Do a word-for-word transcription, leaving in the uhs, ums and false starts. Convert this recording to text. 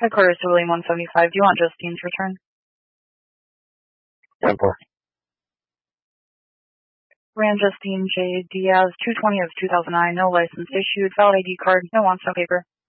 Headquarters to William one seventy-five. Do you want Justine's return? Temple. Ran Justine J. Diaz, two twenty of two thousand nine. No license issued. Valid I D card. No wants, no paper.